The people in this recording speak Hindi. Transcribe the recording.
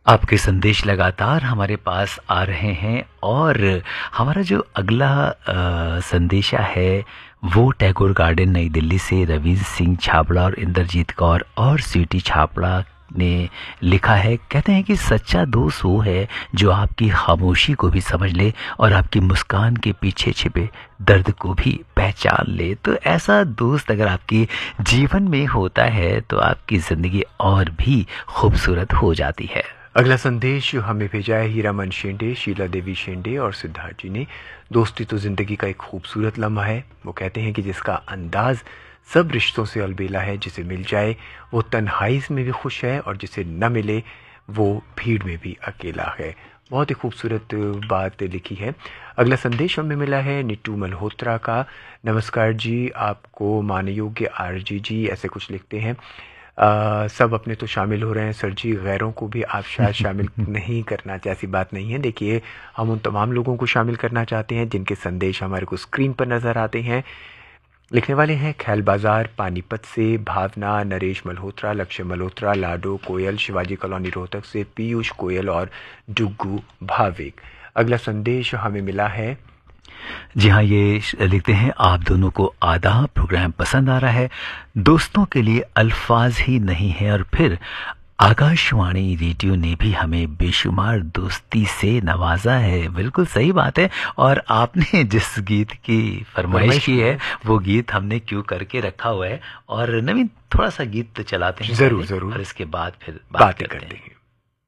आपके संदेश लगातार हमारे पास आ रहे हैं और हमारा जो अगला संदेशा है वो टैगोर गार्डन नई दिल्ली से रवींद्र सिंह छाबड़ा और इंद्रजीत कौर और स्वीटी छाबड़ा ने लिखा है। कहते हैं कि सच्चा दोस्त वो है जो आपकी खामोशी को भी समझ ले और आपकी मुस्कान के पीछे छिपे दर्द को भी पहचान ले। तो ऐसा दोस्त अगर आपके जीवन में होता है तो आपकी ज़िंदगी और भी खूबसूरत हो जाती है। अगला संदेश जो हमें भेजा है हीरामन शेंडे, शीला देवी शेंडे और सिद्धार्थ जी ने। दोस्ती तो जिंदगी का एक खूबसूरत लम्हा है। वो कहते हैं कि जिसका अंदाज सब रिश्तों से अलबेला है, जिसे मिल जाए वो तन्हाई में भी खुश है और जिसे न मिले वो भीड़ में भी अकेला है। बहुत ही खूबसूरत बात लिखी है। अगला संदेश हमें मिला है निट्टू मल्होत्रा का। नमस्कार जी, आपको मानयोग्य आरजी जी, ऐसे कुछ लिखते हैं। सब अपने तो शामिल हो रहे हैं सर जी, गैरों को भी आप शायद शामिल नहीं करना चाहते। ऐसी बात नहीं है। देखिए, हम उन तमाम लोगों को शामिल करना चाहते हैं जिनके संदेश हमारे को स्क्रीन पर नज़र आते हैं। लिखने वाले हैं खैल बाजार पानीपत से भावना, नरेश मल्होत्रा, लक्ष्य मल्होत्रा, लाडो कोयल, शिवाजी कॉलोनी रोहतक से पीयूष कोयल और डुग्गू भाविक। अगला संदेश हमें मिला है। जी हाँ, ये लिखते हैं आप दोनों को आदाब, प्रोग्राम पसंद आ रहा है। दोस्तों के लिए अल्फाज ही नहीं है और फिर आकाशवाणी रेडियो ने भी हमें बेशुमार दोस्ती से नवाजा है। बिल्कुल सही बात है। और आपने जिस गीत की फरमाइश की है वो गीत हमने क्यों करके रखा हुआ है। और नवीन, थोड़ा सा गीत तो चलाते हैं जरूर जरूर, और इसके बाद फिर बातें करते हैं।